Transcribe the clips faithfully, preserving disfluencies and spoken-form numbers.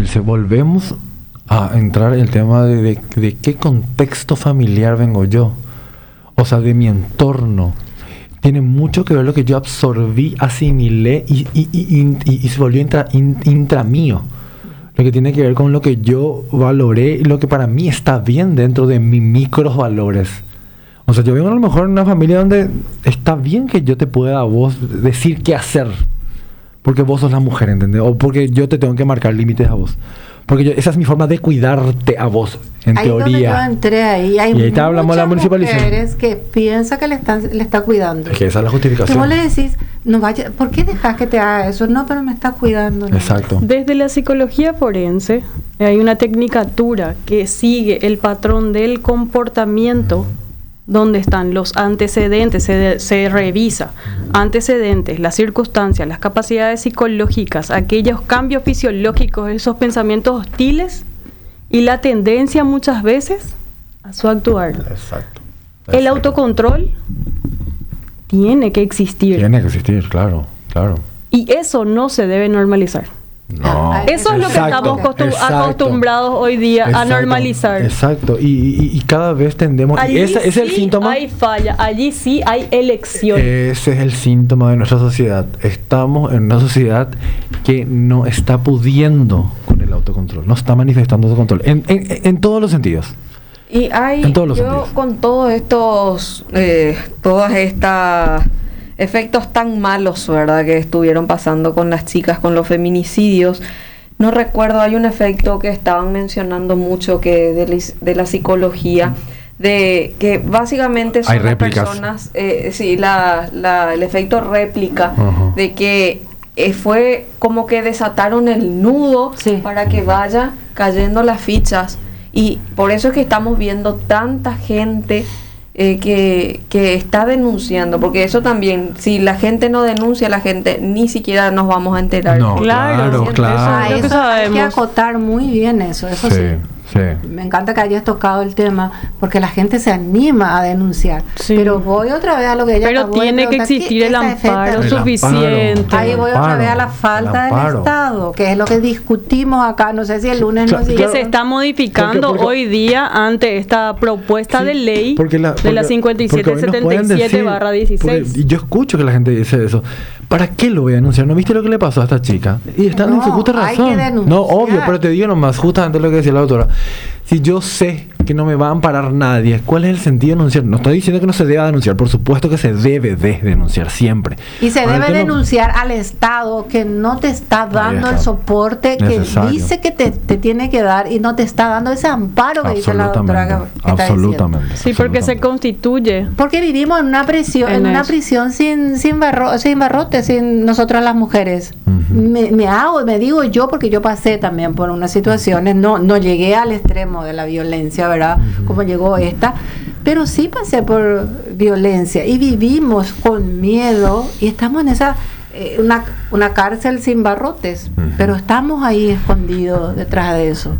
Ilse, volvemos a entrar en el tema de, de, de qué contexto familiar vengo yo. O sea, de mi entorno. Tiene mucho que ver lo que yo absorbí, asimilé y, y, y, y, y se volvió intra, in, intra mío. Lo que tiene que ver con lo que yo valoré y lo que para mí está bien dentro de mis micros valores. O sea, yo vengo a lo mejor en una familia donde está bien que yo te pueda a vos decir qué hacer. Porque vos sos la mujer, ¿entendés? O porque yo te tengo que marcar límites a vos. Porque yo, esa es mi forma de cuidarte a vos, en ahí teoría. Donde yo entré ahí, hay y ahí te hablamos de la municipalización. Mujeres que piensan que le, están, le está cuidando. Es que esa es la justificación. Que vos le decís, no vaya, ¿por qué dejas que te haga eso? No, pero me está cuidando. ¿No? Exacto. Desde la psicología forense hay una tecnicatura que sigue el patrón del comportamiento. ¿Dónde están los antecedentes? Se, se revisa antecedentes, las circunstancias, las capacidades psicológicas, aquellos cambios fisiológicos, esos pensamientos hostiles y la tendencia muchas veces a su actuar. Exacto. Exacto. El autocontrol tiene que existir. Tiene que existir, claro, claro. Y eso no se debe normalizar. No. Eso es lo que Exacto, estamos costum- exacto, acostumbrados hoy día exacto, a normalizar. Exacto, y, y, y cada vez tendemos... Allí y ese, ese sí es el síntoma... hay falla, allí sí hay elección. Ese es el síntoma de nuestra sociedad. Estamos en una sociedad que no está pudiendo con el autocontrol, no está manifestando autocontrol, en, en, en todos los sentidos. Y hay, En todos los yo sentidos. con todos estos, eh, todas estas efectos tan malos, ¿verdad?, que estuvieron pasando con las chicas, con los feminicidios, no recuerdo, hay un efecto que estaban mencionando mucho que de, la, de la psicología, de que básicamente son Hay las réplicas. personas, eh, sí, la, la, el efecto réplica, Ajá. de que eh, fue como que desataron el nudo Sí. para que vaya cayendo las fichas. Y por eso es que estamos viendo tanta gente eh, que, que está denunciando, porque eso también, si la gente no denuncia, la gente ni siquiera nos vamos a enterar. No, Claro, claro, claro. Ah, Lo que eso hay que sabemos. acotar muy bien eso, eso sí. Sí, sí. Me encanta que hayas tocado el tema, porque la gente se anima a denunciar. Sí. Pero voy otra vez a lo que ella Pero acabó de tiene que preguntar, existir ¿qué el es ese amparo efecto? El suficiente. amparo. Ahí voy otra vez a la falta el del amparo. Estado, que es lo que discutimos acá. No sé si el lunes Claro, nos Que dijeron. se está modificando Porque- porque- hoy día ante esta propuesta Sí, de ley porque la, de la porque- cincuenta y porque siete hoy nos setenta pueden y siete decir- barra dieciséis. porque yo escucho que la gente dice eso. ¿Para qué lo voy a denunciar? ¿No viste lo que le pasó a esta chica? Y están en No, su justa hay que razón. denunciar. No, obvio, pero te digo nomás, justamente lo que decía la doctora. Si yo sé que no me va a amparar nadie, ¿cuál es el sentido de denunciar? No estoy diciendo que no se deba denunciar, por supuesto que se debe de denunciar siempre. Y se Ahora, debe el tema- denunciar al Estado que no te está dando está. el soporte que Necesario. dice que te, te tiene que dar y no te está dando ese amparo que dice la doctora que, Absolutamente, que está diciendo. absolutamente. Sí, porque se absolutamente. constituye. Porque vivimos en una prisión, en, En una eso. prisión sin sin barro, sin barrote, sin nosotras las mujeres. Ujú. Me, me hago, me digo yo porque yo pasé también por unas situaciones, no no llegué al extremo de la violencia, ¿verdad? Como llegó esta, pero sí pasé por violencia y vivimos con miedo y estamos en esa eh, una una cárcel sin barrotes, Ujú. pero estamos ahí escondidos detrás de eso.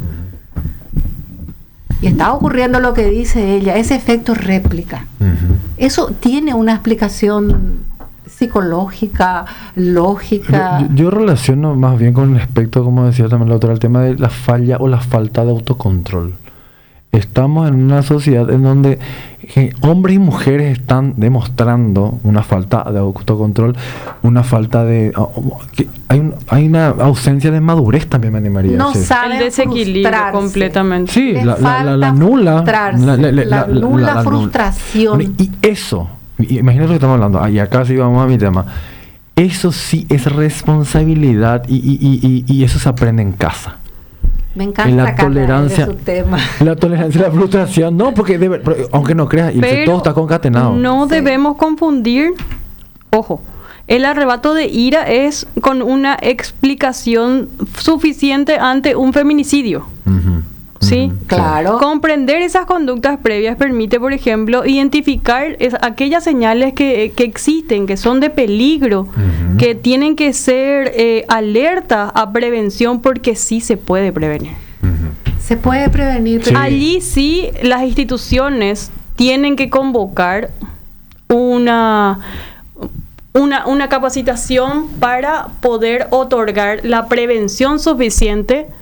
Y está ocurriendo lo que dice ella, ese efecto réplica. Ujú. Eso tiene una explicación psicológica, lógica. Yo, yo relaciono más bien con el aspecto, como decía también la otra, el tema de la falla o la falta de autocontrol. Estamos en una sociedad en donde eh, hombres y mujeres están demostrando una falta de autocontrol, una falta de... oh, oh, que hay, un- hay una ausencia de madurez también, me animaría a No decir. saben El desequilibrio frustrarse. completamente. Sí, Les la, la, la, la falta nula... frustrarse, la nula nula. frustración. Bueno, y eso, y- imagínate lo que estamos hablando, y acá sí vamos a mi tema, eso sí es responsabilidad y, y, y, y, y eso se aprende en casa. Me encanta En la Carla, tolerancia, de su tema. la tolerancia y la frustración, no, porque debe, pero aunque no creas, y Pero todo está concatenado. no Sí. debemos confundir, ojo, el arrebato de ira es con una explicación suficiente ante un feminicidio. Ujú, ¿Sí? ujú, Claro. Comprender esas conductas previas permite, por ejemplo, identificar es- aquellas señales que, que existen, que son de peligro, Ujú. que tienen que ser eh, alerta a prevención porque sí se puede prevenir. Ujú. Se puede prevenir, Sí. pero Allí sí las instituciones tienen que convocar una, una, una capacitación para poder otorgar la prevención suficiente